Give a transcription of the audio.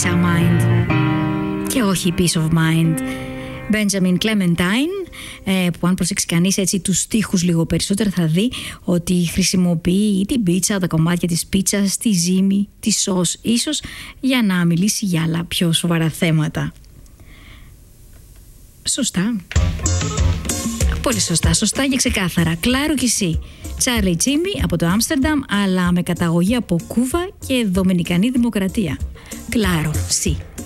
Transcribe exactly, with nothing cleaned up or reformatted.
Pizza Mind και όχι Peace of Mind. Benjamin Clementine, που αν προσέξει κανείς έτσι τους στίχους λίγο περισσότερο θα δει ότι χρησιμοποιεί την πίτσα, τα κομμάτια της πίτσας, τη ζύμη, τη σως, ίσως για να μιλήσει για άλλα πιο σοβαρά θέματα. Σωστά. Πολύ σωστά, σωστά και ξεκάθαρα. Κλάρο και εσύ. Τσάρλι Τζίμι από το Άμστερνταμ, αλλά με καταγωγή από Κούβα και Δομινικανή Δημοκρατία. Κλάρο, σι.